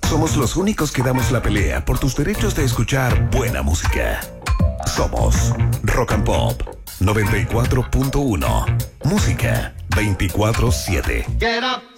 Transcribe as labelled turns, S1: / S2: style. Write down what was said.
S1: Somos los únicos que damos la pelea por tus derechos de escuchar buena música. Somos Rock and Pop 94.1. Música 24/7.
S2: Get up,